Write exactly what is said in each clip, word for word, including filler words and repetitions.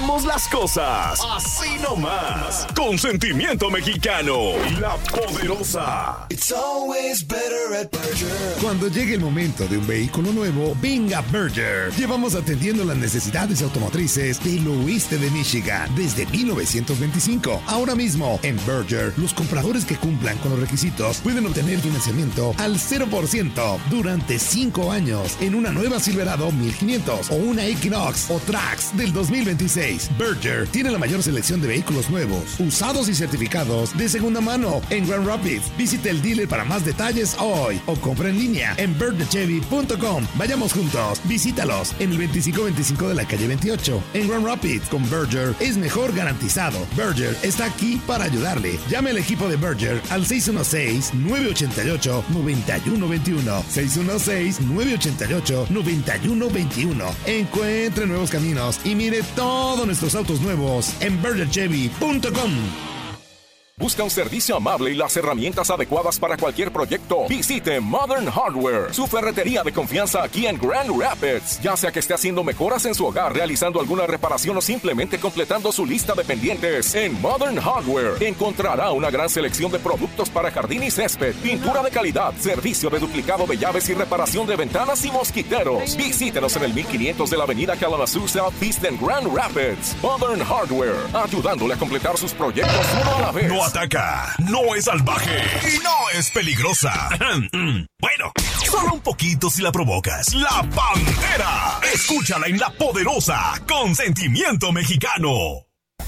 dejamos las cosas así nomás. Consentimiento Mexicano, La Poderosa. It's always better at Berger. Cuando llegue el momento de un vehículo nuevo, venga Berger. Llevamos atendiendo las necesidades automotrices del oeste de Michigan desde mil novecientos veinticinco. Ahora mismo, en Berger, los compradores que cumplan con los requisitos pueden obtener financiamiento al cero por ciento durante cinco años en una nueva Silverado mil quinientos o una Equinox o Trax del dos mil veintiséis. Berger tiene la mayor selección de vehículos nuevos, usados y certificados de segunda mano en Grand Rapids. Visite el dealer para más detalles hoy o compra en línea en berger chevy punto com. Vayamos juntos, visítalos en el veinticinco veinticinco de la calle veintiocho en Grand Rapids. Con Berger es mejor garantizado. Berger está aquí para ayudarle. Llame al equipo de Berger al seis uno seis, nueve ocho ocho, nueve uno dos uno. seis uno seis, nueve ocho ocho, nueve uno dos uno. Encuentre nuevos caminos y mire todos nuestros autos nuevos en berger chevy punto com. ¿Busca un servicio amable y las herramientas adecuadas para cualquier proyecto? Visite Modern Hardware, su ferretería de confianza aquí en Grand Rapids. Ya sea que esté haciendo mejoras en su hogar, realizando alguna reparación o simplemente completando su lista de pendientes, en Modern Hardware encontrará una gran selección de productos para jardín y césped, pintura de calidad, servicio de duplicado de llaves y reparación de ventanas y mosquiteros. Visítenos en el mil quinientos de la avenida Kalamazoo Southeast en Grand Rapids. Modern Hardware, ayudándole a completar sus proyectos uno a la vez. No ataca, no es salvaje y no es peligrosa. Bueno, solo un poquito si la provocas. La Pantera. Escúchala en La Poderosa, Consentimiento Mexicano.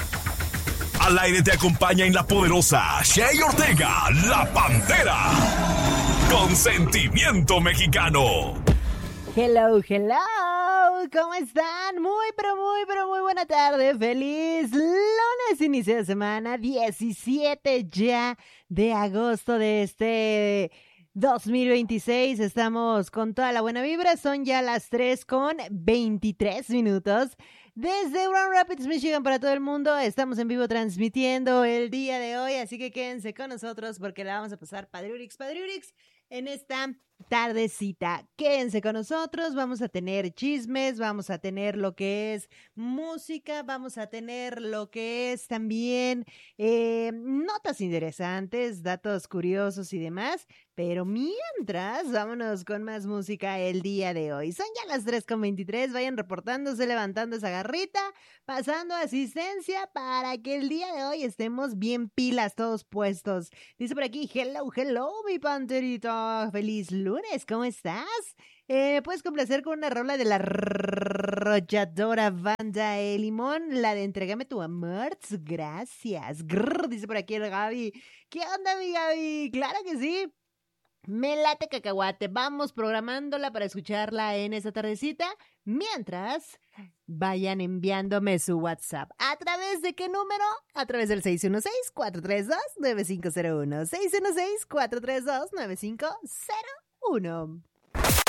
Al aire te acompaña en La Poderosa Shay Ortega, La Pantera. Consentimiento Mexicano. Hello, hello, ¿cómo están? Muy, pero muy, pero muy buena tarde. Feliz lunes, inicio de semana, diecisiete ya de agosto de este dos mil veintiséis. Estamos con toda la buena vibra, son ya las tres con veintitrés minutos. Desde Grand Rapids, Michigan, para todo el mundo, estamos en vivo transmitiendo el día de hoy, así que quédense con nosotros porque la vamos a pasar padriurix, padriurix en esta tardecita. Quédense con nosotros, vamos a tener chismes, vamos a tener lo que es música, vamos a tener lo que es también eh, notas interesantes, datos curiosos y demás, pero mientras, vámonos con más música el día de hoy. Son ya las tres con veintitrés, vayan reportándose, levantando esa garrita, pasando asistencia para que el día de hoy estemos bien pilas, todos puestos. Dice por aquí, hello, hello, mi panterita, feliz lunes. Lunes, ¿cómo estás? Eh, puedes complacer con una rola de la arrolladora banda El Limón, la de Entrégame tu amor, gracias. Grrr, dice por aquí el Gaby. ¿Qué onda, mi Gaby? Claro que sí. Me late cacahuate. Vamos programándola para escucharla en esta tardecita. Mientras, vayan enviándome su WhatsApp. ¿A través de qué número? A través del seis uno seis, cuatro tres dos, nueve cinco cero uno. seis uno seis, cuatro tres dos, nueve cinco cero uno.